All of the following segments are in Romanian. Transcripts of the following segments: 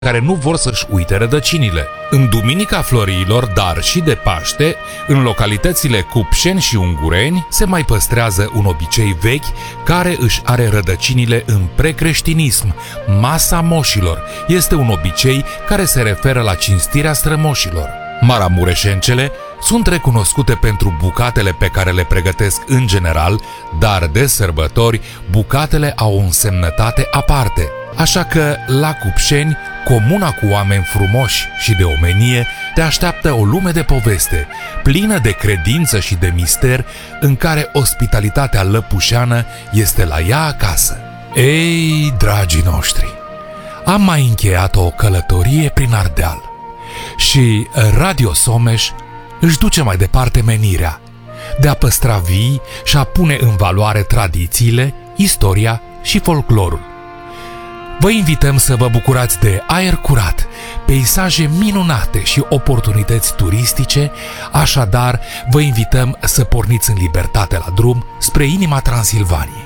care nu vor să-și uite rădăcinile. În Duminica Florilor, dar și de Paște, în localitățile Cupșeni și Ungureni, se mai păstrează un obicei vechi care își are rădăcinile în precreștinism. Masa moșilor este un obicei care se referă la cinstirea strămoșilor. Maramureșencele sunt recunoscute pentru bucatele pe care le pregătesc în general, dar de sărbători bucatele au o însemnătate aparte. Așa că, la Cupșeni, comuna cu oameni frumoși și de omenie, te așteaptă o lume de poveste, plină de credință și de mister, în care ospitalitatea lăpușeană este la ea acasă. Ei, dragii noștri, am mai încheiat o călătorie prin Ardeal și Radio Someș își duce mai departe menirea de a păstra vii și a pune în valoare tradițiile, istoria și folclorul. Vă invităm să vă bucurați de aer curat, peisaje minunate și oportunități turistice, așadar vă invităm să porniți în libertate la drum spre inima Transilvaniei.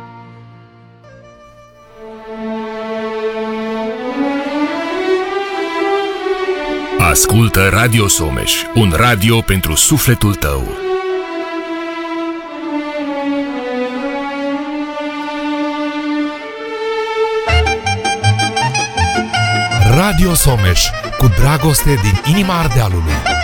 Ascultă Radio Someș, un radio pentru sufletul tău. Radio Someș, cu dragoste din inima Ardealului.